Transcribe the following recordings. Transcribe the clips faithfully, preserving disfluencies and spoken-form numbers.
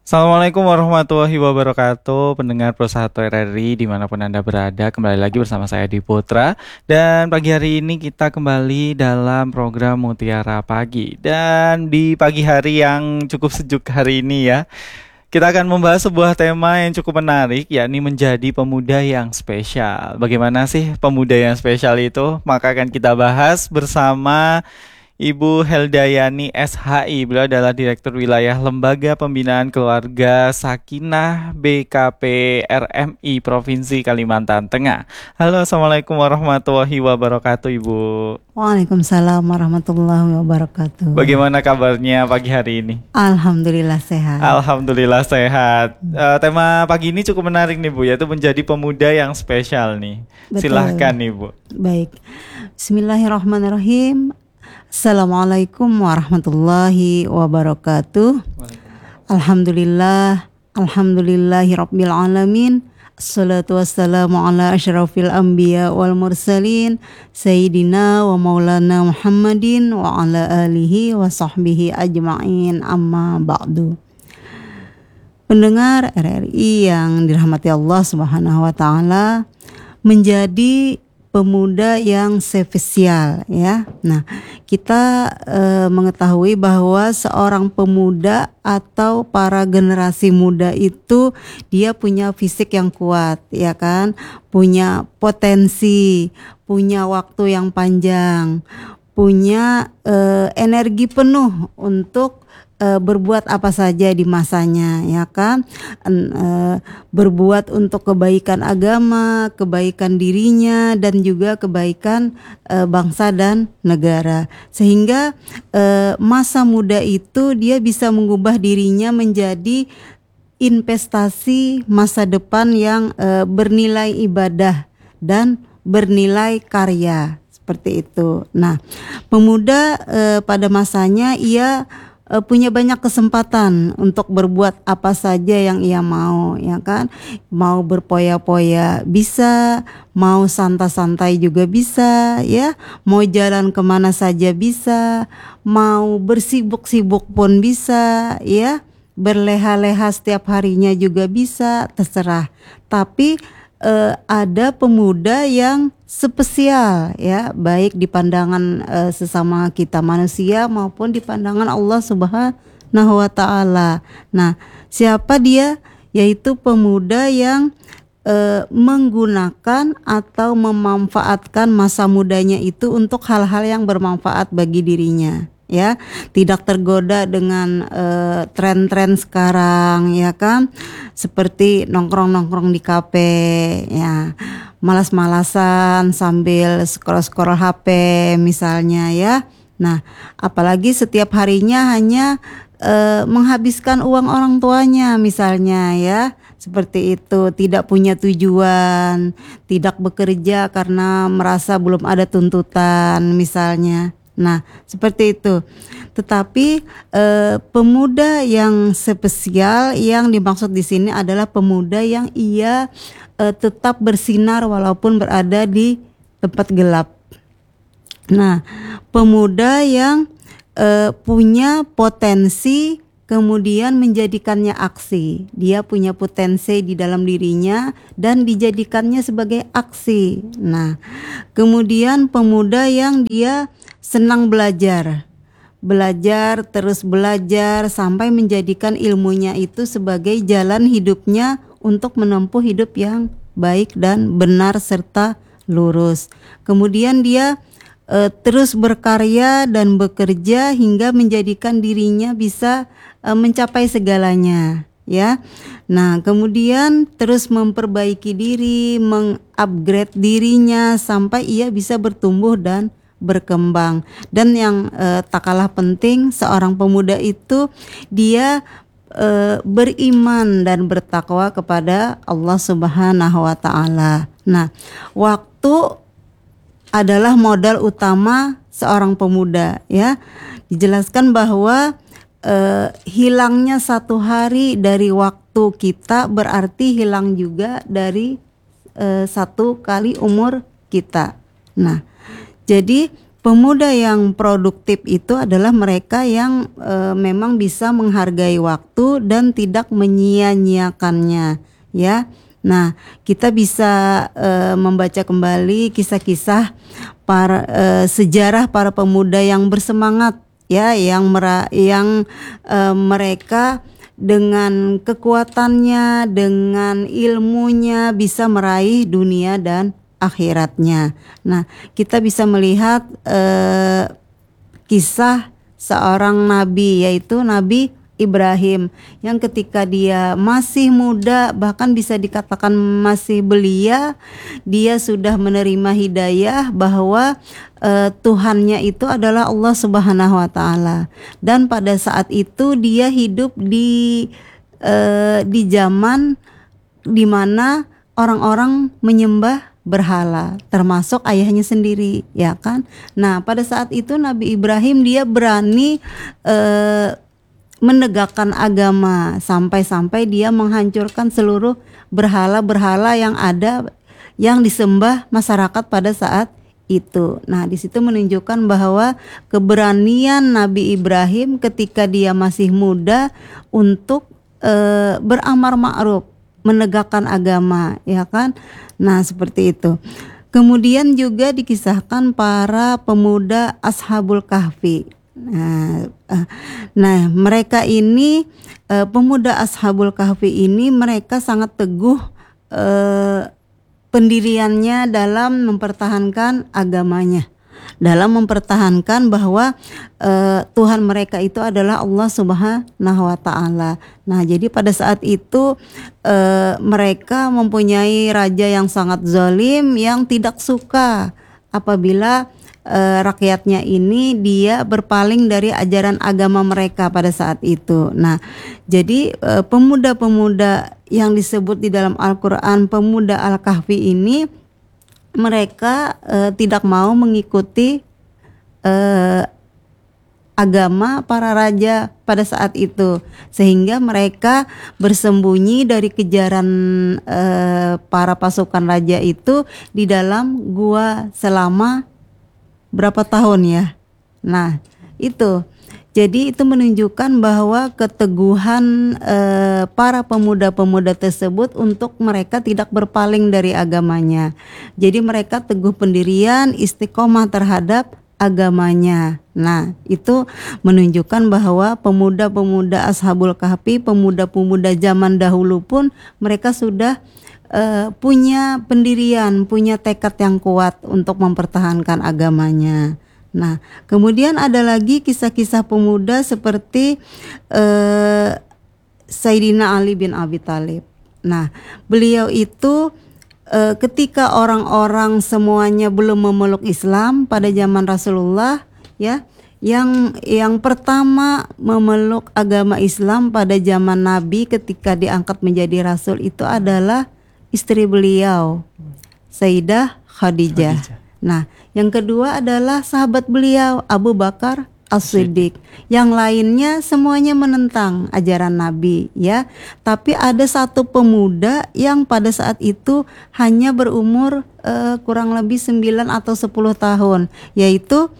Assalamualaikum warahmatullahi wabarakatuh, pendengar Pro satu R R I dimanapun Anda berada. Kembali lagi bersama saya Di Putra. Dan pagi hari ini kita kembali dalam program Mutiara Pagi. Dan di pagi hari yang cukup sejuk hari ini ya, kita akan membahas sebuah tema yang cukup menarik, yakni menjadi pemuda yang spesial. Bagaimana sih pemuda yang spesial itu? Maka akan kita bahas bersama Ibu Heldayani S H I. Beliau adalah Direktur Wilayah Lembaga Pembinaan Keluarga Sakinah B K P R M I Provinsi Kalimantan Tengah. Halo, Assalamualaikum warahmatullahi wabarakatuh, Ibu. Waalaikumsalam warahmatullahi wabarakatuh. Bagaimana kabarnya pagi hari ini? Alhamdulillah sehat. Alhamdulillah sehat. Uh, tema pagi ini cukup menarik nih, Bu, yaitu menjadi pemuda yang spesial nih. Betul. Silahkan nih, Bu. Baik. Bismillahirrahmanirrahim. Assalamualaikum warahmatullahi wabarakatuh. Alhamdulillah, alhamdulillahi rabbil alamin. Assalatu wassalamu ala asyrafil anbiya wal mursalin Sayyidina wa maulana Muhammadin wa ala alihi wa sahbihi ajma'in, amma ba'du. Pendengar R R I yang dirahmati Allah Subhanahu wa taala, menjadi pemuda yang spesial ya. Nah, kita e, mengetahui bahwa seorang pemuda atau para generasi muda itu dia punya fisik yang kuat ya kan, punya potensi, punya waktu yang panjang, punya e, energi penuh untuk E, berbuat apa saja di masanya ya kan, e, berbuat untuk kebaikan agama, kebaikan dirinya dan juga kebaikan e, bangsa dan negara, sehingga e, masa muda itu dia bisa mengubah dirinya menjadi investasi masa depan yang e, bernilai ibadah dan bernilai karya, seperti itu. Nah, pemuda e, pada masanya ia punya banyak kesempatan untuk berbuat apa saja yang ia mau ya kan, mau berpoya-poya bisa, mau santai-santai juga bisa ya, mau jalan kemana saja bisa, mau bersibuk-sibuk pun bisa ya, berleha-leha setiap harinya juga bisa, terserah. Tapi eh, ada pemuda yang spesial ya, baik di pandangan uh, sesama kita manusia maupun di pandangan Allah Subhanahu wa taala. Nah, siapa dia? Yaitu pemuda yang uh, menggunakan atau memanfaatkan masa mudanya itu untuk hal-hal yang bermanfaat bagi dirinya ya, tidak tergoda dengan uh, tren-tren sekarang ya kan, seperti nongkrong-nongkrong di kafe ya, malas-malasan sambil scroll-scroll H P misalnya ya. Nah, apalagi setiap harinya hanya uh, menghabiskan uang orang tuanya misalnya ya, seperti itu, tidak punya tujuan, tidak bekerja karena merasa belum ada tuntutan misalnya. Nah, seperti itu. Tetapi eh, pemuda yang spesial yang dimaksud di sini adalah pemuda yang ia eh, tetap bersinar walaupun berada di tempat gelap. Nah, pemuda yang eh, punya potensi kemudian menjadikannya aksi. Dia punya potensi di dalam dirinya dan dijadikannya sebagai aksi. Nah, kemudian pemuda yang dia senang belajar, belajar terus belajar sampai menjadikan ilmunya itu sebagai jalan hidupnya untuk menempuh hidup yang baik dan benar serta lurus. Kemudian dia e, terus berkarya dan bekerja hingga menjadikan dirinya bisa e, mencapai segalanya. Ya, nah kemudian terus memperbaiki diri, mengupgrade dirinya sampai ia bisa bertumbuh dan berkembang. Dan yang eh, tak kalah penting, seorang pemuda itu dia eh, beriman dan bertakwa kepada Allah Subhanahu wa taala. Nah, waktu adalah modal utama seorang pemuda ya. Dijelaskan bahwa eh, hilangnya satu hari dari waktu kita berarti hilang juga dari eh, satu kali umur kita. Nah, jadi pemuda yang produktif itu adalah mereka yang e, memang bisa menghargai waktu dan tidak menyia-nyiakannya, ya. Nah, kita bisa e, membaca kembali kisah-kisah para e, sejarah para pemuda yang bersemangat, ya, yang mera, yang e, mereka dengan kekuatannya, dengan ilmunya bisa meraih dunia dan akhiratnya. Nah, kita bisa melihat eh, kisah seorang nabi, yaitu Nabi Ibrahim, yang ketika dia masih muda, bahkan bisa dikatakan masih belia, dia sudah menerima hidayah bahwa uh, Tuhannya itu adalah Allah Subhanahu wa taala. Dan pada saat itu dia hidup di uh, di zaman di mana orang-orang menyembah berhala, termasuk ayahnya sendiri, ya kan? Nah, pada saat itu Nabi Ibrahim dia berani uh, menegakkan agama, sampai-sampai dia menghancurkan seluruh berhala-berhala yang ada yang disembah masyarakat pada saat itu. Nah, di situ menunjukkan bahwa keberanian Nabi Ibrahim ketika dia masih muda untuk e, beramar ma'ruf, menegakkan agama, ya kan? Nah, seperti itu. Kemudian juga dikisahkan para pemuda Ashabul Kahfi. Nah, nah mereka ini uh, pemuda Ashabul Kahfi ini mereka sangat teguh uh, pendiriannya dalam mempertahankan agamanya, dalam mempertahankan bahwa uh, Tuhan mereka itu adalah Allah Subhanahu wa taala. Nah, jadi pada saat itu uh, mereka mempunyai raja yang sangat zalim yang tidak suka apabila Uh, rakyatnya ini dia berpaling dari ajaran agama mereka pada saat itu. Nah, jadi uh, pemuda-pemuda yang disebut di dalam Al-Quran pemuda Al-Kahfi ini mereka uh, tidak mau mengikuti uh, agama para raja pada saat itu, sehingga mereka bersembunyi dari kejaran uh, para pasukan raja itu di dalam gua selama berapa tahun ya. Nah, itu. Jadi itu menunjukkan bahwa keteguhan eh, para pemuda-pemuda tersebut untuk mereka tidak berpaling dari agamanya. Jadi mereka teguh pendirian, istiqomah terhadap agamanya. Nah, itu menunjukkan bahwa pemuda-pemuda Ashabul Kahfi, pemuda-pemuda zaman dahulu pun mereka sudah Uh, punya pendirian, punya tekad yang kuat untuk mempertahankan agamanya. Nah, kemudian ada lagi kisah-kisah pemuda seperti uh, Sayyidina Ali bin Abi Thalib. Nah, beliau itu uh, ketika orang-orang semuanya belum memeluk Islam pada zaman Rasulullah, ya, yang yang pertama memeluk agama Islam pada zaman Nabi ketika diangkat menjadi Rasul itu adalah istri beliau, Sayyidah Khadijah. Khadijah. Nah, yang kedua adalah sahabat beliau, Abu Bakar As-Siddiq. Yang lainnya semuanya menentang ajaran Nabi, ya. Tapi ada satu pemuda yang pada saat itu hanya berumur uh, kurang lebih sembilan atau sepuluh tahun, yaitu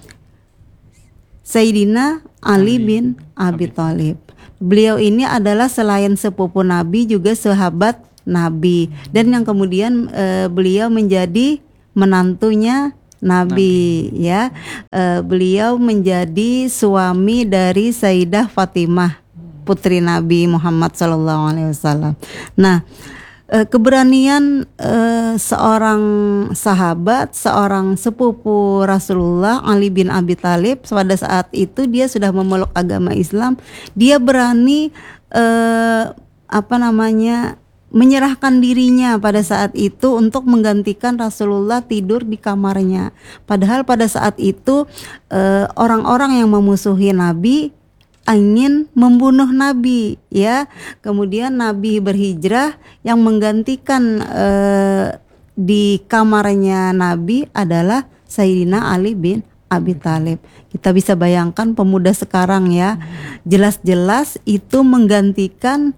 Sayyidina Ali bin Abi Thalib. Beliau ini adalah selain sepupu Nabi juga sahabat Nabi, dan yang kemudian e, beliau menjadi menantunya Nabi, Nabi. ya e, beliau menjadi suami dari Sayyidah Fatimah putri Nabi Muhammad Sallallahu Alaihi Wasallam. Nah, e, keberanian e, seorang sahabat, seorang sepupu Rasulullah Ali bin Abi Thalib pada saat itu dia sudah memeluk agama Islam, dia berani e, apa namanya menyerahkan dirinya pada saat itu untuk menggantikan Rasulullah tidur di kamarnya. Padahal pada saat itu eh, orang-orang yang memusuhi Nabi ingin membunuh Nabi, ya. Kemudian Nabi berhijrah, yang menggantikan eh, di kamarnya Nabi adalah Sayyidina Ali bin Abi Thalib. Kita bisa bayangkan pemuda sekarang, ya, jelas-jelas itu menggantikan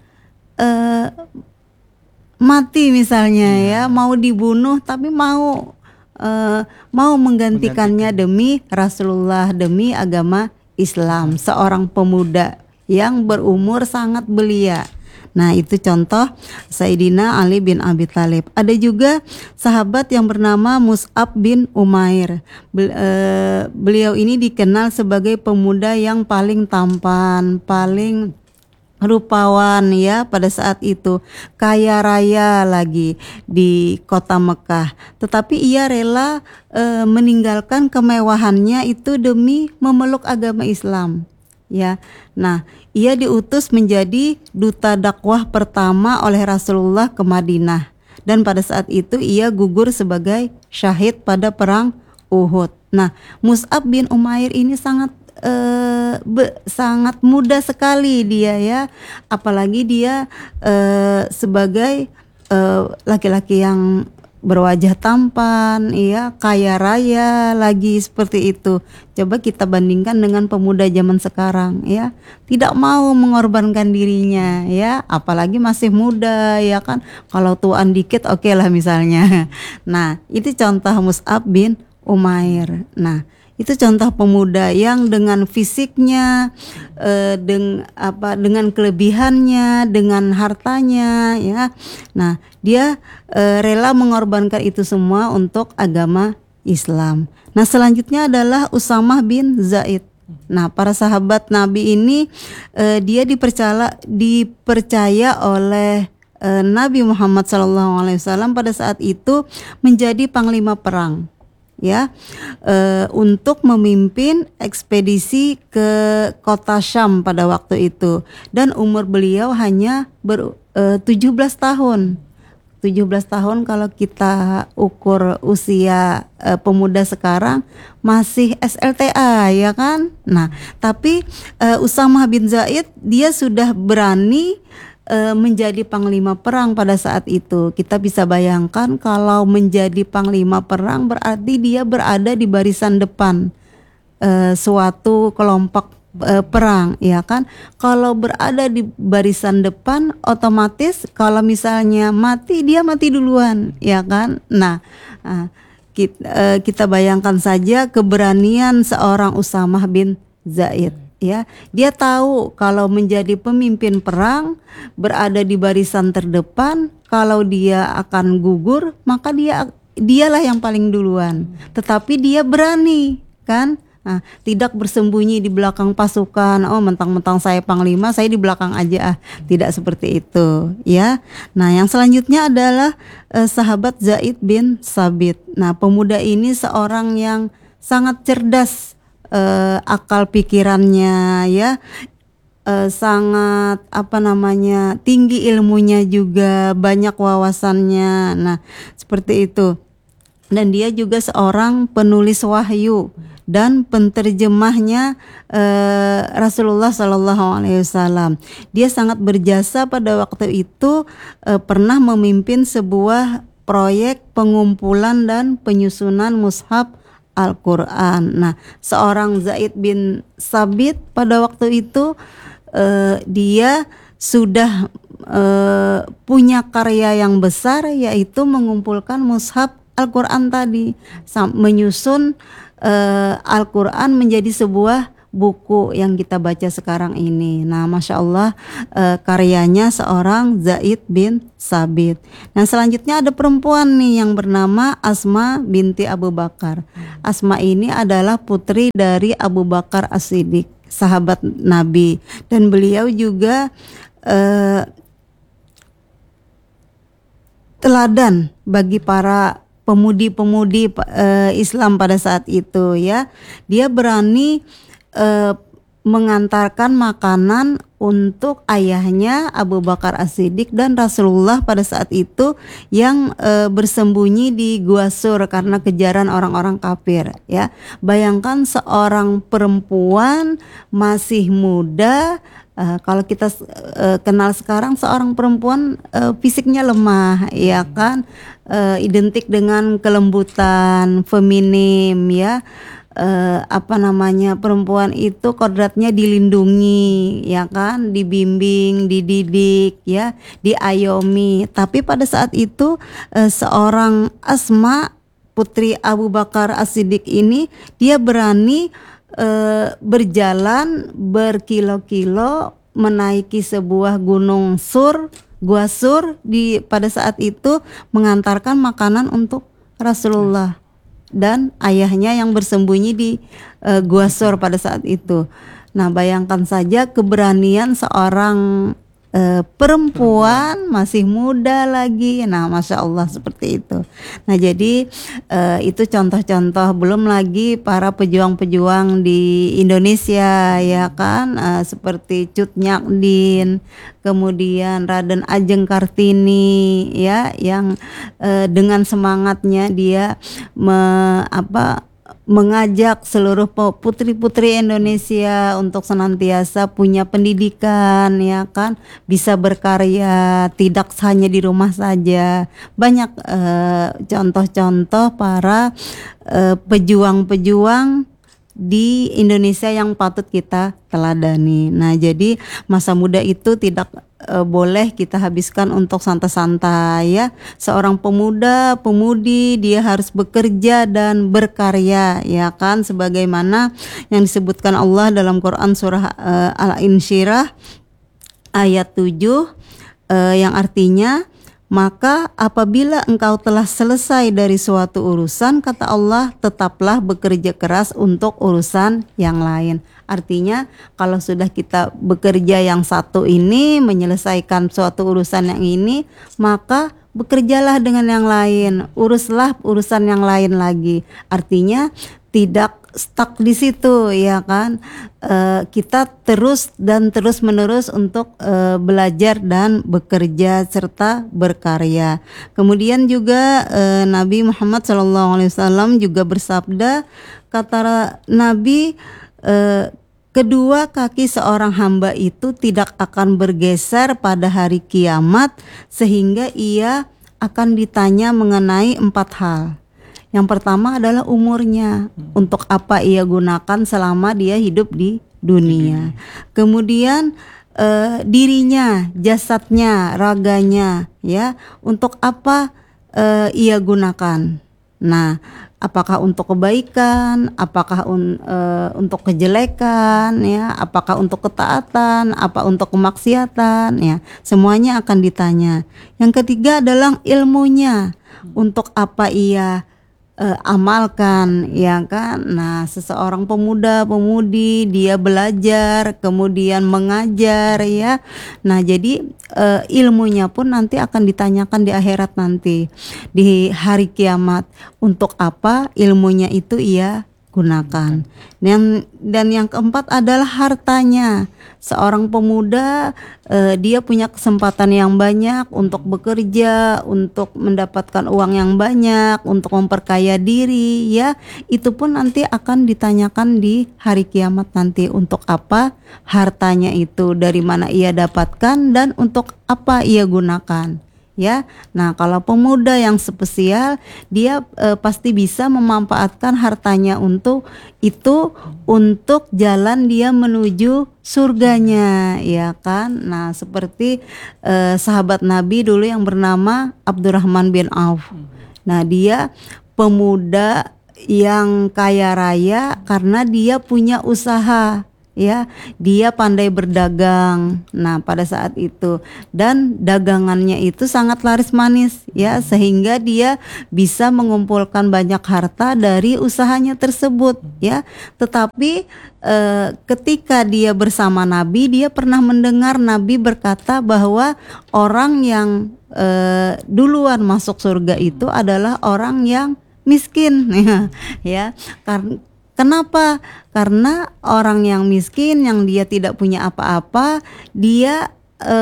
eh, mati misalnya, ya, mau dibunuh tapi mau uh, mau menggantikannya demi Rasulullah, demi agama Islam, seorang pemuda yang berumur sangat belia. Nah, itu contoh Sayyidina Ali bin Abi Thalib. Ada juga sahabat yang bernama Mus'ab bin Umair. Beliau ini dikenal sebagai pemuda yang paling tampan, paling rupawan ya pada saat itu, kaya raya lagi di kota Mekah. Tetapi ia rela e, meninggalkan kemewahannya itu demi memeluk agama Islam. Ya, nah ia diutus menjadi duta dakwah pertama oleh Rasulullah ke Madinah, dan pada saat itu ia gugur sebagai syahid pada perang Uhud. Nah, Mus'ab bin Umair ini sangat eh, be, sangat muda sekali dia ya, apalagi dia eh, sebagai eh, laki-laki yang berwajah tampan, ya, kaya raya lagi seperti itu. Coba kita bandingkan dengan pemuda zaman sekarang, ya, tidak mau mengorbankan dirinya, ya, apalagi masih muda, ya kan. Kalau tuaan dikit, oke okay lah misalnya. Nah, itu contoh Mus'ab bin Umair. Nah, itu contoh pemuda yang dengan fisiknya, eh, dengan apa, dengan kelebihannya, dengan hartanya, ya. Nah, dia eh, rela mengorbankan itu semua untuk agama Islam. Nah, selanjutnya adalah Usamah bin Zaid. Nah, para sahabat Nabi ini eh, dia dipercaya dipercaya oleh eh, Nabi Muhammad shallallahu alaihi wasallam pada saat itu menjadi panglima perang, ya, e, untuk memimpin ekspedisi ke kota Syam pada waktu itu, dan umur beliau hanya ber, e, tujuh belas tahun. tujuh belas tahun kalau kita ukur usia e, pemuda sekarang masih S L T A, ya kan? Nah, tapi e, Usamah bin Zaid dia sudah berani menjadi panglima perang pada saat itu. Kita bisa bayangkan kalau menjadi panglima perang berarti dia berada di barisan depan e, suatu kelompok e, perang, ya kan? Kalau berada di barisan depan, otomatis kalau misalnya mati, dia mati duluan, ya kan? Nah, kita, e, kita bayangkan saja keberanian seorang Usamah bin Zaid. Ya, dia tahu kalau menjadi pemimpin perang, berada di barisan terdepan, kalau dia akan gugur, maka dia dialah yang paling duluan. Tetapi dia berani, kan? Nah, tidak bersembunyi di belakang pasukan. Oh, mentang-mentang saya panglima, saya di belakang aja. Ah, tidak seperti itu, ya. Nah, yang selanjutnya adalah eh, sahabat Zaid bin Sabit. Nah, pemuda ini seorang yang sangat cerdas. Uh, akal pikirannya, ya, uh, sangat apa namanya tinggi ilmunya juga, banyak wawasannya. Nah, seperti itu. Dan dia juga seorang penulis wahyu dan penterjemahnya uh, Rasulullah Shallallahu Alaihi Wasallam. Dia sangat berjasa pada waktu itu, uh, pernah memimpin sebuah proyek pengumpulan dan penyusunan mushaf Al-Quran. Nah, seorang Zaid bin Sabit pada waktu itu eh, dia sudah eh, punya karya yang besar, yaitu mengumpulkan mushaf Al-Quran tadi, menyusun eh, Al-Quran menjadi sebuah buku yang kita baca sekarang ini. Nah, Masya Allah, eh, karyanya seorang Zaid bin Sabit. Nah, selanjutnya ada perempuan nih yang bernama Asma binti Abu Bakar. Asma ini adalah putri dari Abu Bakar As-Siddiq, sahabat Nabi, dan beliau juga eh, teladan bagi para pemudi-pemudi eh, Islam pada saat itu, ya. Dia berani Uh, mengantarkan makanan untuk ayahnya Abu Bakar As-Siddiq dan Rasulullah pada saat itu yang uh, bersembunyi di Gua Sur karena kejaran orang-orang kafir, ya. Bayangkan seorang perempuan masih muda, uh, kalau kita uh, kenal sekarang seorang perempuan uh, fisiknya lemah, ya kan, uh, identik dengan kelembutan, feminim, ya. Uh, apa namanya perempuan itu kodratnya dilindungi, ya kan, dibimbing, dididik, ya, diayomi. Tapi pada saat itu uh, seorang Asma putri Abu Bakar As-Siddiq ini dia berani uh, berjalan berkilo-kilo menaiki sebuah gunung Sur, Gua Sur di pada saat itu mengantarkan makanan untuk Rasulullah dan ayahnya yang bersembunyi di uh, Gua Sur pada saat itu. Nah, bayangkan saja keberanian seorang Uh, perempuan masih muda lagi. Nah, masya Allah seperti itu. Nah, jadi uh, itu contoh-contoh, belum lagi para pejuang-pejuang di Indonesia ya kan, uh, seperti Cut Nyakdin, kemudian Raden Ajeng Kartini ya, yang uh, dengan semangatnya dia me, apa mengajak seluruh putri-putri Indonesia untuk senantiasa punya pendidikan ya kan, bisa berkarya, tidak hanya di rumah saja. Banyak eh, contoh-contoh para eh, pejuang-pejuang di Indonesia yang patut kita teladani. Nah, jadi masa muda itu tidak e, boleh kita habiskan untuk santai-santai ya. Seorang pemuda, pemudi dia harus bekerja dan berkarya ya kan, sebagaimana yang disebutkan Allah dalam Quran surah e, Al-Insyirah ayat tujuh e, yang artinya, maka apabila engkau telah selesai dari suatu urusan, kata Allah, tetaplah bekerja keras untuk urusan yang lain. Artinya kalau sudah kita bekerja yang satu ini, menyelesaikan suatu urusan yang ini, maka bekerjalah dengan yang lain, uruslah urusan yang lain lagi. Artinya tidak stuck di situ ya kan, e, kita terus dan terus menerus untuk e, belajar dan bekerja serta berkarya. Kemudian juga e, Nabi Muhammad shallallahu alaihi wasallam juga bersabda, kata Nabi, e, kedua kaki seorang hamba itu tidak akan bergeser pada hari kiamat sehingga ia akan ditanya mengenai empat hal. Yang pertama adalah umurnya, hmm. untuk apa ia gunakan selama dia hidup di dunia. Kemudian eh, dirinya, jasadnya, raganya, ya, untuk apa eh, ia gunakan. Nah, apakah untuk kebaikan, apakah un, uh, untuk kejelekan, ya, apakah untuk ketaatan, apa untuk kemaksiatan, ya, semuanya akan ditanya. Yang ketiga adalah ilmunya, untuk apa ia Uh, amalkan ya kan. Nah, seseorang pemuda pemudi dia belajar kemudian mengajar ya. Nah, jadi uh, ilmunya pun nanti akan ditanyakan di akhirat nanti, di hari kiamat, untuk apa ilmunya itu ia gunakan. Dan dan yang keempat adalah hartanya. Seorang pemuda eh, dia punya kesempatan yang banyak untuk bekerja, untuk mendapatkan uang yang banyak, untuk memperkaya diri ya. Itu pun nanti akan ditanyakan di hari kiamat nanti, untuk apa hartanya itu, dari mana ia dapatkan dan untuk apa ia gunakan. Ya, nah kalau pemuda yang spesial dia e, pasti bisa memanfaatkan hartanya untuk itu, untuk jalan dia menuju surganya, ya kan. Nah seperti e, sahabat Nabi dulu yang bernama Abdurrahman bin Auf. Nah dia pemuda yang kaya raya karena dia punya usaha. Ya, dia pandai berdagang. Nah, pada saat itu dan dagangannya itu sangat laris manis ya, sehingga dia bisa mengumpulkan banyak harta dari usahanya tersebut ya. Tetapi eh, ketika dia bersama Nabi, dia pernah mendengar Nabi berkata bahwa orang yang eh, duluan masuk surga itu adalah orang yang miskin ya, ya. Karena kenapa? Karena orang yang miskin, yang dia tidak punya apa-apa, dia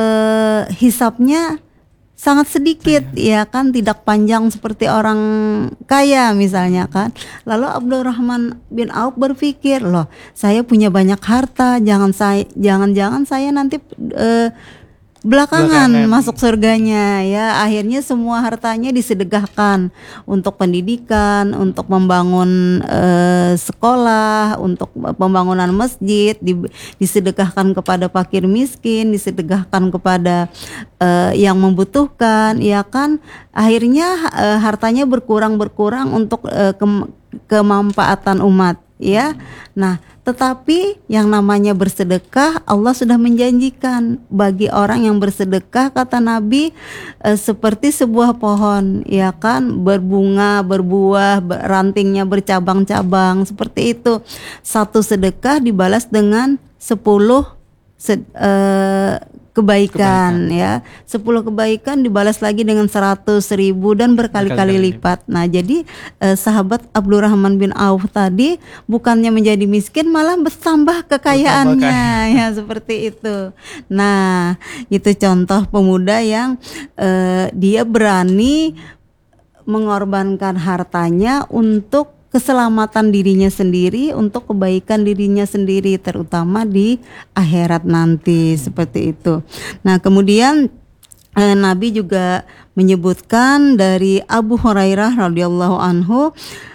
eh, hisapnya sangat sedikit, ya kan, tidak panjang seperti orang kaya misalnya kan. Lalu Abdurrahman bin Auf berpikir, loh, saya punya banyak harta, jangan saya, jangan-jangan saya nanti eh, belakangan, Belakangan. masuk surganya ya. Akhirnya semua hartanya disedekahkan untuk pendidikan, untuk membangun eh, sekolah, untuk pembangunan masjid, di- disedekahkan kepada fakir miskin, disedekahkan kepada eh, yang membutuhkan, ya kan. Akhirnya eh, hartanya berkurang berkurang untuk eh, kem- kemanfaatan umat ya. Nah, tetapi yang namanya bersedekah, Allah sudah menjanjikan bagi orang yang bersedekah, kata Nabi, eh, seperti sebuah pohon, ya kan, berbunga, berbuah, ber- rantingnya bercabang-cabang, seperti itu. Satu sedekah dibalas dengan sepuluh sed- eh, kebaikan, ya. Sepuluh kebaikan dibalas lagi dengan seratus ribu dan berkali-kali Berkali-kali lipat. Nah, jadi eh, sahabat Abdurrahman bin Auf tadi bukannya menjadi miskin, malah bertambah kekayaannya, ya seperti itu. Nah, itu contoh pemuda yang eh, dia berani mengorbankan hartanya untuk keselamatan dirinya sendiri, untuk kebaikan dirinya sendiri, terutama di akhirat nanti, seperti itu. Nah, kemudian eh, Nabi juga menyebutkan dari Abu Hurairah radhiyallahu anhu,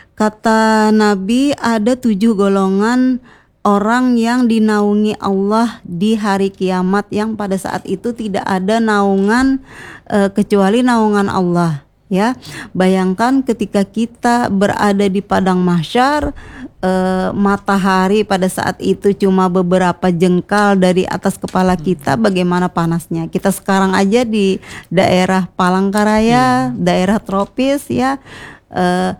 kata Nabi, ada tujuh golongan orang yang dinaungi Allah di hari kiamat, yang pada saat itu tidak ada naungan eh, kecuali naungan Allah. Ya, bayangkan ketika kita berada di padang mahsyar, eh, matahari pada saat itu cuma beberapa jengkal dari atas kepala kita, bagaimana panasnya. Kita sekarang aja di daerah Palangkaraya, daerah tropis ya, eh,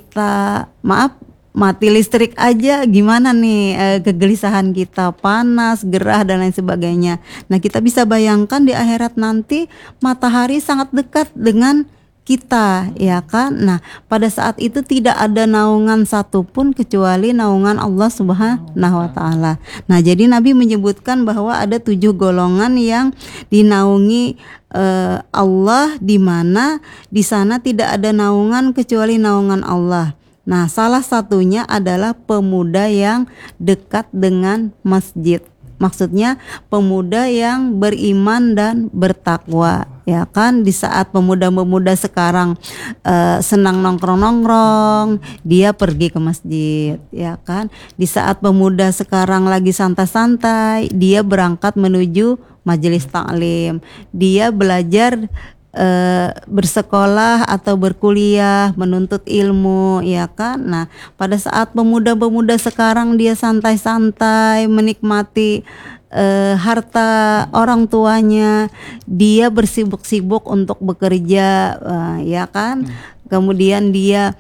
kita maaf mati listrik aja gimana nih, eh, kegelisahan kita, panas, gerah dan lain sebagainya. Nah, kita bisa bayangkan di akhirat nanti matahari sangat dekat dengan kita, ya kan. Nah, pada saat itu tidak ada naungan satupun kecuali naungan Allah Subhanahu wa taala. Nah, jadi Nabi menyebutkan bahwa ada tujuh golongan yang dinaungi eh, Allah, di mana di sana tidak ada naungan kecuali naungan Allah. Nah, salah satunya adalah pemuda yang dekat dengan masjid. Maksudnya pemuda yang beriman dan bertakwa, ya kan. Di saat pemuda-pemuda sekarang uh, senang nongkrong-nongkrong, dia pergi ke masjid, ya kan. Di saat pemuda sekarang lagi santai-santai, dia berangkat menuju majelis taklim. Dia belajar Uh, bersekolah atau berkuliah, menuntut ilmu, ya kan. Nah, pada saat pemuda-pemuda sekarang dia santai-santai menikmati uh, harta orang tuanya, dia bersibuk-sibuk untuk bekerja, uh, ya kan. Kemudian dia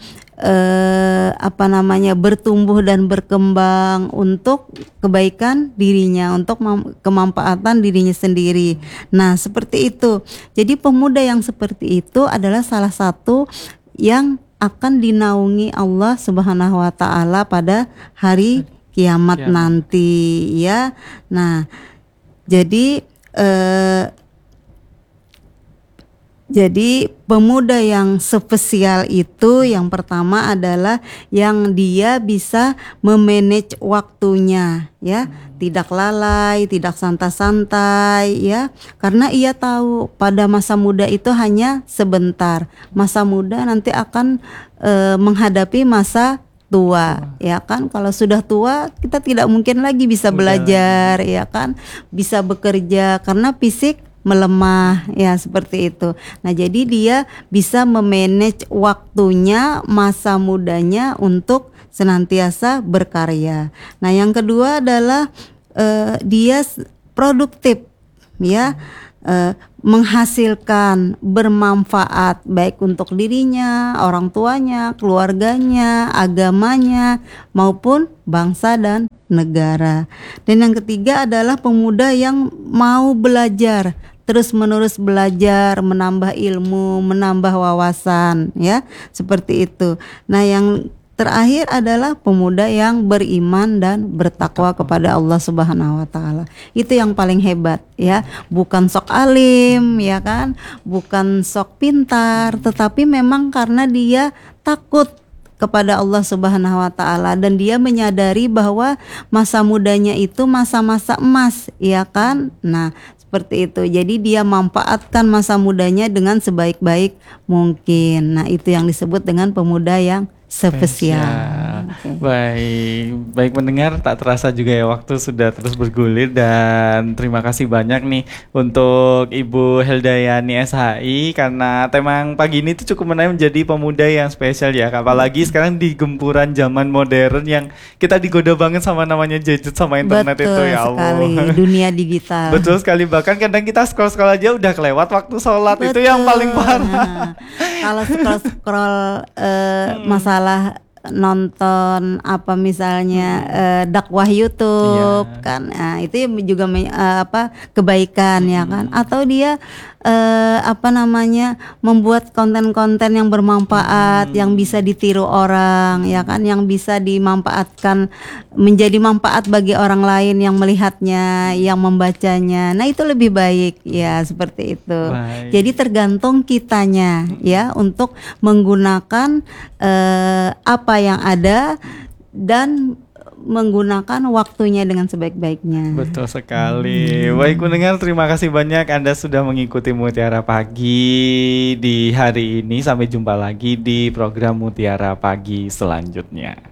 eh, apa namanya bertumbuh dan berkembang untuk kebaikan dirinya, untuk mam- kemanfaatan dirinya sendiri. Nah, seperti itu. Jadi pemuda yang seperti itu adalah salah satu yang akan dinaungi Allah Subhanahu wa taala pada hari kiamat, Kiamat. nanti, ya. Nah, jadi eh, Jadi pemuda yang spesial itu yang pertama adalah yang dia bisa memanage waktunya, ya, tidak lalai, tidak santai-santai, ya, karena ia tahu pada masa muda itu hanya sebentar. Masa muda nanti akan e, menghadapi masa tua, ya kan. Kalau sudah tua kita tidak mungkin lagi bisa belajar, ya kan, bisa bekerja karena fisik melemah, ya seperti itu. Nah, jadi dia bisa memanage waktunya, masa mudanya untuk senantiasa berkarya. Nah, yang kedua adalah eh, dia produktif, ya, eh, menghasilkan, bermanfaat baik untuk dirinya, orang tuanya, keluarganya, agamanya, maupun bangsa dan negara. Dan yang ketiga adalah pemuda yang mau belajar, terus menerus belajar, menambah ilmu, menambah wawasan, ya, seperti itu. Nah, yang terakhir adalah pemuda yang beriman dan bertakwa kepada Allah Subhanahu wa taala. Itu yang paling hebat, ya. Bukan sok alim, ya kan? Bukan sok pintar, tetapi memang karena dia takut kepada Allah Subhanahu wa taala dan dia menyadari bahwa masa mudanya itu masa-masa emas, ya kan? Nah, seperti itu. Jadi dia manfaatkan masa mudanya dengan sebaik-baik mungkin. Nah, itu yang disebut dengan pemuda yang spesial. Okay. Baik, baik mendengar, tak terasa juga ya waktu sudah terus bergulir, dan terima kasih banyak nih untuk Ibu Heldayani S H I karena tema yang pagi ini tuh cukup menarik, menjadi pemuda yang spesial ya. Apalagi sekarang di gempuran zaman modern yang kita digoda banget sama namanya gadget sama internet. Betul itu ya Allah. Sekali, dunia digital. Betul sekali, bahkan kadang kita scroll-scroll aja udah kelewat waktu sholat. Betul. Itu yang paling parah. Nah, kalau scroll-scroll uh, hmm. masalah nonton apa misalnya hmm. uh, dakwah YouTube yeah. kan, nah, itu juga uh, apa kebaikan hmm. ya kan, atau dia uh, apa namanya membuat konten-konten yang bermanfaat, hmm. yang bisa ditiru orang ya kan, yang bisa dimanfaatkan menjadi manfaat bagi orang lain yang melihatnya, yang membacanya. Nah, itu lebih baik ya, seperti itu. Baik. Jadi tergantung kitanya ya untuk menggunakan uh, apa yang ada dan menggunakan waktunya dengan sebaik-baiknya. Betul sekali. Hmm. Baik mendengar, terima kasih banyak Anda sudah mengikuti Mutiara Pagi di hari ini. Sampai jumpa lagi di program Mutiara Pagi selanjutnya.